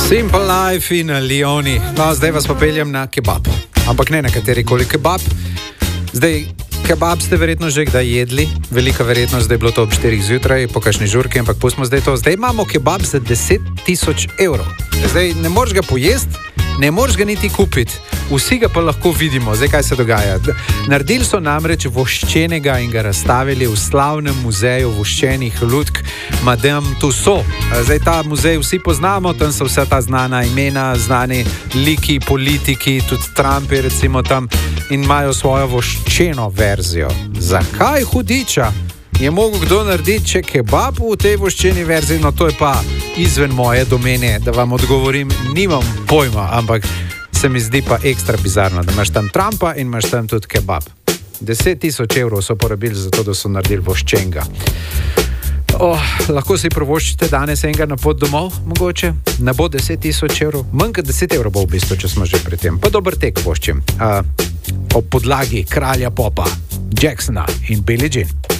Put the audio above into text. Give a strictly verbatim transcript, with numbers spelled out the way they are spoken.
Simple Life in Lioni. No, zdaj vas popeljem na kebab. Ampak ne na katerikoli kebab. Zdaj, kebab ste verjetno že kdaj jedli. Velika verjetnost, da je bilo to ob štirih zjutraj, po kakšni žurki, ampak pustimo zdaj to. Zdaj imamo kebab za deset tisoč evrov. Zdaj, ne moreš ga pojesti, ne moreš ga niti kupiti. Vsi ga pa lahko vidimo. Zdaj, kaj se dogaja? Naredili so namreč voščenega in ga razstavili v slavnem muzeju voščenih lutk Madame Tussauds. Zdaj, ta muzej vsi poznamo, tam so vsa ta znana imena, znani liki, politiki, tudi Trumpi recimo tam, in imajo svojo voščeno verzijo. Zakaj hudiča je mogel kdo narediti, če kebab v tej voščeni verziji? No, to je pa izven moje domene, da vam odgovorim, nimam pojma, ampak se mi zdi pa ekstra bizarno, da imaš tam Trumpa in imaš tam tudi kebab. deset tisoč evrov so porabili za to, da so naredili voščenga. Oh, lahko si provoščite danes enega na pot domov, mogoče. Ne bo deset tisoč evrov, manj kot deset evrov bo v bistvu, če smo že pri tem. Pa dober tek voščim. Uh, ob podlagi kralja popa, Jacksona in Billie Jean.